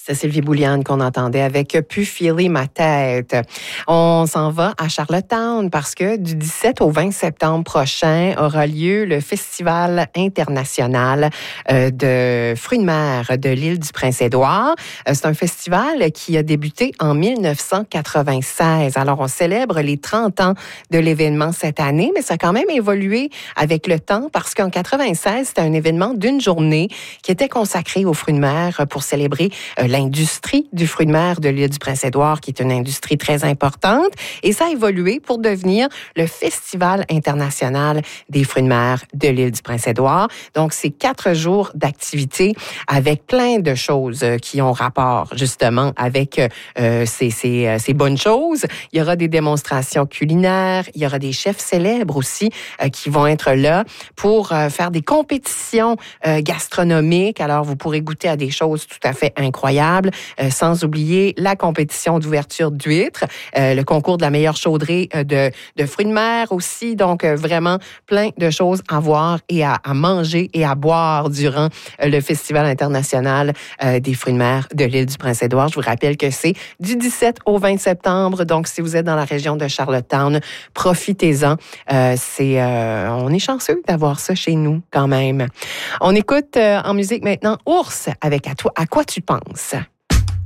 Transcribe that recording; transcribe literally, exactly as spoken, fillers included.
C'est Sylvie Bouliane qu'on entendait avec « Pu filer ma tête ». On s'en va à Charlottetown parce que du dix-sept au vingt septembre prochain aura lieu le Festival international de fruits de mer de l'île du Prince-Édouard. C'est un festival qui a débuté en dix-neuf cent quatre-vingt-seize. Alors, on célèbre les trente ans de l'événement cette année, mais ça a quand même évolué avec le temps parce qu'en quatre-vingt-seize, c'était un événement d'une journée qui était consacré aux fruits de mer pour célébrer l'industrie du fruit de mer de l'île du Prince-Édouard, qui est une industrie très importante. Et ça a évolué pour devenir le Festival international des fruits de mer de l'île du Prince-Édouard. Donc, c'est quatre jours d'activité avec plein de choses qui ont rapport, justement, avec euh, ces, ces, ces bonnes choses. Il y aura des démonstrations culinaires. Il y aura des chefs célèbres aussi euh, qui vont être là pour euh, faire des compétitions euh, gastronomiques. Alors, vous pourrez goûter à des choses tout à fait incroyables, euh, sans oublier la compétition d'ouverture d'huîtres, euh, le concours de la meilleure chaudrée euh, de, de fruits de mer aussi. Donc, euh, vraiment plein de choses à voir et à, à manger et à boire durant euh, le Festival international euh, des fruits de mer de l'île du Prince-Édouard. Je vous rappelle que c'est du dix-sept au vingt septembre. Donc, si vous êtes dans la région de Charlottetown, profitez-en. Euh, c'est, euh, on est chanceux d'avoir ça chez nous quand même. On écoute euh, en musique maintenant Ours avec à, toi, à quoi tu penses.